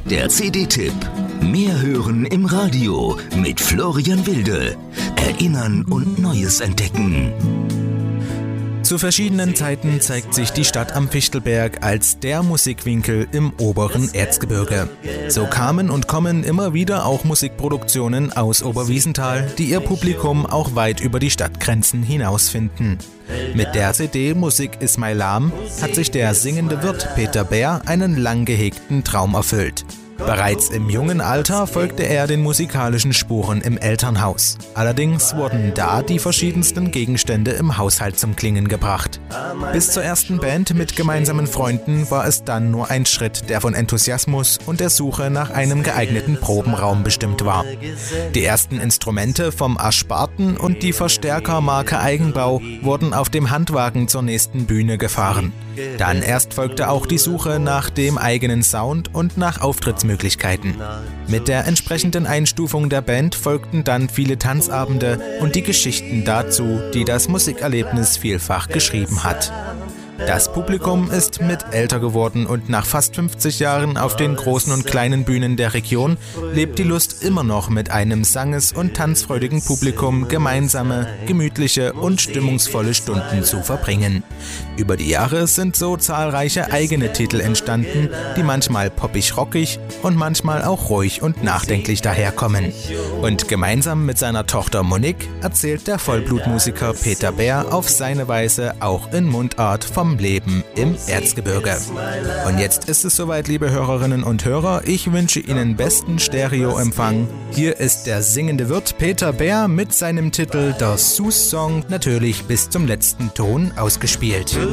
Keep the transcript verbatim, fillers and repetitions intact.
Der C D-Tipp. Mehr hören im Radio mit Florian Wilde. Erinnern und Neues entdecken. Zu verschiedenen Zeiten zeigt sich die Stadt am Fichtelberg als der Musikwinkel im oberen Erzgebirge. So kamen und kommen immer wieder auch Musikproduktionen aus Oberwiesenthal, die ihr Publikum auch weit über die Stadtgrenzen hinaus finden. Mit der C D Musik ist my Lahm hat sich der singende Wirt Peter Bär einen lang gehegten Traum erfüllt. Bereits im jungen Alter folgte er den musikalischen Spuren im Elternhaus. Allerdings wurden da die verschiedensten Gegenstände im Haushalt zum Klingen gebracht. Bis zur ersten Band mit gemeinsamen Freunden war es dann nur ein Schritt, der von Enthusiasmus und der Suche nach einem geeigneten Probenraum bestimmt war. Die ersten Instrumente vom Aschbarten und die Verstärkermarke Eigenbau wurden auf dem Handwagen zur nächsten Bühne gefahren. Dann erst folgte auch die Suche nach dem eigenen Sound und nach Auftrittsmöglichkeiten. Mit der entsprechenden Einstufung der Band folgten dann viele Tanzabende und die Geschichten dazu, die das Musikerlebnis vielfach geschrieben hat. Das Publikum ist mit älter geworden und nach fast fünfzig Jahren auf den großen und kleinen Bühnen der Region lebt die Lust immer noch mit einem sanges- und tanzfreudigen Publikum gemeinsame, gemütliche und stimmungsvolle Stunden zu verbringen. Über die Jahre sind so zahlreiche eigene Titel entstanden, die manchmal poppig-rockig und manchmal auch ruhig und nachdenklich daherkommen. Und gemeinsam mit seiner Tochter Monique erzählt der Vollblutmusiker Peter Bär auf seine Weise auch in Mundart vom Leben im Erzgebirge. Und jetzt ist es soweit, liebe Hörerinnen und Hörer. Ich wünsche Ihnen besten Stereoempfang. Hier ist der singende Wirt Peter Bär mit seinem Titel Der Sus-Song, natürlich bis zum letzten Ton ausgespielt.